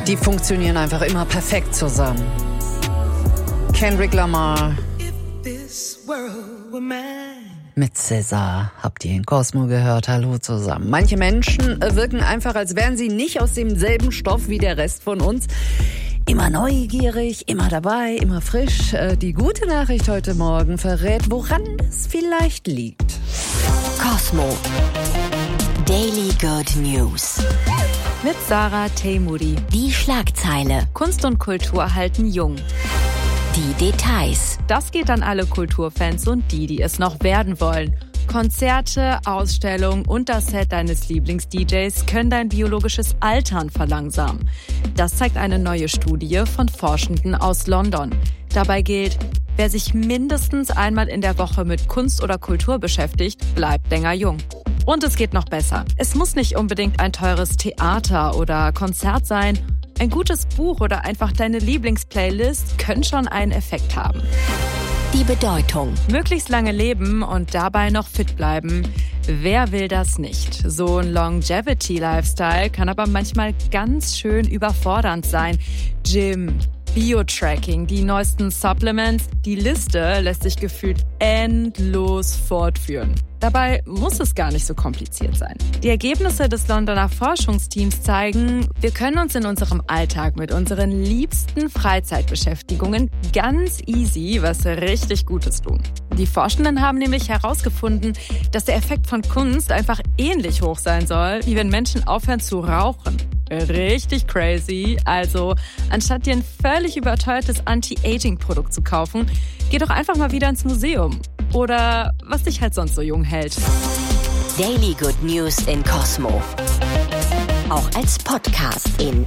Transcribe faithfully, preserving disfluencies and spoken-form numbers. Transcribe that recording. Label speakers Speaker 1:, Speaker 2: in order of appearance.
Speaker 1: Die funktionieren einfach immer perfekt zusammen. Kendrick Lamar mit César habt ihr in Cosmo gehört. Hallo zusammen. Manche Menschen wirken einfach, als wären sie nicht aus demselben Stoff wie der Rest von uns. Immer neugierig, immer dabei, immer frisch. Die gute Nachricht heute Morgen verrät, woran es vielleicht liegt.
Speaker 2: Cosmo Daily Good News
Speaker 3: mit Sarah Teimoudi.
Speaker 2: Die Schlagzeile.
Speaker 3: Kunst und Kultur halten jung.
Speaker 2: Die Details.
Speaker 3: Das geht an alle Kulturfans und die, die es noch werden wollen. Konzerte, Ausstellungen und das Set deines Lieblings-D Js können dein biologisches Altern verlangsamen. Das zeigt eine neue Studie von Forschenden aus London. Dabei gilt, wer sich mindestens einmal in der Woche mit Kunst oder Kultur beschäftigt, bleibt länger jung. Und es geht noch besser. Es muss nicht unbedingt ein teures Theater oder Konzert sein. Ein gutes Buch oder einfach deine Lieblingsplaylist können schon einen Effekt haben.
Speaker 2: Die Bedeutung.
Speaker 3: Möglichst lange leben und dabei noch fit bleiben. Wer will das nicht? So ein Longevity-Lifestyle kann aber manchmal ganz schön überfordernd sein. Gym, Bio-Tracking, die neuesten Supplements. Die Liste lässt sich gefühlt endlos fortführen. Dabei muss es gar nicht so kompliziert sein. Die Ergebnisse des Londoner Forschungsteams zeigen, wir können uns in unserem Alltag mit unseren liebsten Freizeitbeschäftigungen ganz easy was richtig Gutes tun. Die Forschenden haben nämlich herausgefunden, dass der Effekt von Kunst einfach ähnlich hoch sein soll, wie wenn Menschen aufhören zu rauchen. Richtig crazy. Also, anstatt dir ein völlig überteuertes Anti-Aging-Produkt zu kaufen, geh doch einfach mal wieder ins Museum. Oder was dich halt sonst so jung hält.
Speaker 2: Daily Good News in Cosmo. Auch als Podcast in